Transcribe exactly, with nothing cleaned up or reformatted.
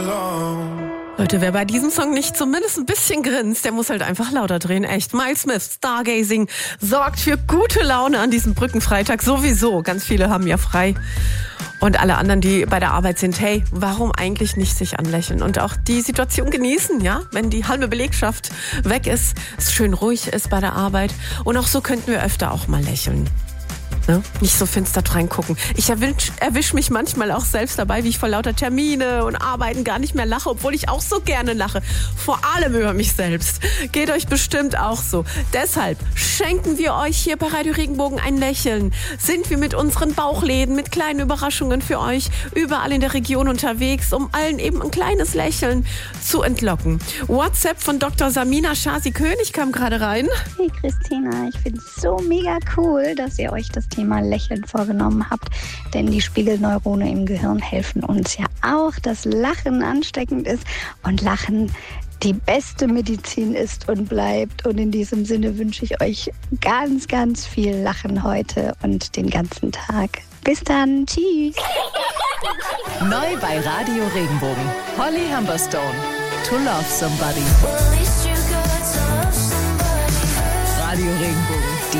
Leute, wer bei diesem Song nicht zumindest ein bisschen grinst, der muss halt einfach lauter drehen. Echt. Miles Smith, Stargazing, sorgt für gute Laune an diesem Brückenfreitag sowieso. Ganz viele haben ja frei. Und alle anderen, die bei der Arbeit sind, hey, warum eigentlich nicht sich anlächeln und auch die Situation genießen, ja? Wenn die halbe Belegschaft weg ist, es schön ruhig ist bei der Arbeit. Und auch so könnten wir öfter auch mal lächeln. Ne? Nicht so finster reingucken. Ich erwisch, erwisch mich manchmal auch selbst dabei, wie ich vor lauter Termine und Arbeiten gar nicht mehr lache, obwohl ich auch so gerne lache. Vor allem über mich selbst. Geht euch bestimmt auch so. Deshalb schenken wir euch hier bei Radio Regenbogen ein Lächeln. Sind wir mit unseren Bauchläden, mit kleinen Überraschungen für euch überall in der Region unterwegs, um allen eben ein kleines Lächeln zu entlocken. WhatsApp von Doktor Samina Schasi-König kam gerade rein. Hey Christina, ich finde es so mega cool, dass ihr euch das Thema Lächeln vorgenommen habt, denn die Spiegelneurone im Gehirn helfen uns ja auch, dass Lachen ansteckend ist und Lachen die beste Medizin ist und bleibt. Und in diesem Sinne wünsche ich euch ganz, ganz viel Lachen heute und den ganzen Tag. Bis dann, tschüss. Neu bei Radio Regenbogen. Holly Humberstone, To Love Somebody. Radio Regenbogen.